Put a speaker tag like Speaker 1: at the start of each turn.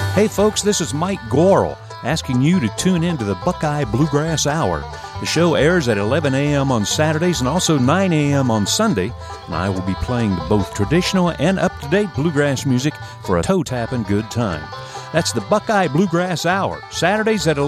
Speaker 1: Hey folks, this is Mike Gorel asking you to tune in to the Buckeye Bluegrass Hour. The show airs at 11 a.m. on Saturdays and also 9 a.m. on Sunday, and I will be playing both traditional and up-to-date bluegrass music for a toe-tapping good time. That's the Buckeye Bluegrass Hour, Saturdays at 11